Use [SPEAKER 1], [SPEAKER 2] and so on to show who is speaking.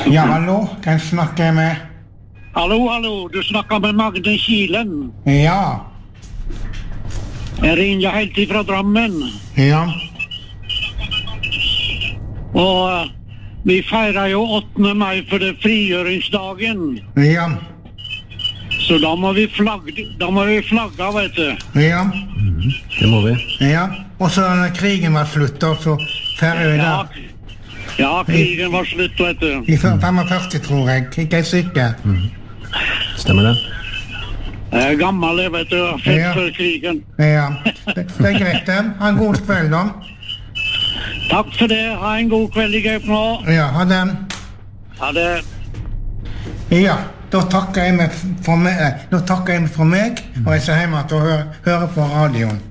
[SPEAKER 1] Ja, hallo, kan snakke jeg med?
[SPEAKER 2] Hallo, du snakker med Magne Kilen.
[SPEAKER 1] Ja,
[SPEAKER 2] Jeg ringer helt fra Drammen.
[SPEAKER 1] ja,
[SPEAKER 2] Og vi feirer jo 8. mai for det frigjøringsdagen.
[SPEAKER 1] ja,
[SPEAKER 2] Så da må vi flagge, vet du.
[SPEAKER 1] ja,
[SPEAKER 3] Det må vi.
[SPEAKER 1] ja. Og så når krigen var slutt, da, så feirer vi
[SPEAKER 2] Ja,
[SPEAKER 1] det.
[SPEAKER 2] ja, krigen var slutt, vet du.
[SPEAKER 1] I 45, tror jeg. Ikke jeg sikker.
[SPEAKER 3] Stemmer det?
[SPEAKER 2] Jeg er gammel, jeg vet du. Født
[SPEAKER 1] Ja.
[SPEAKER 2] før krigen.
[SPEAKER 1] Ja, det er greit det. Ha en god kveld da.
[SPEAKER 2] Takk for det. Ha en god kveld i Gaup nå.
[SPEAKER 1] Ja, ha den.
[SPEAKER 2] Ha det.
[SPEAKER 1] Ja, da takker jeg meg for meg, og jeg ser hjemme til å høre på radioen.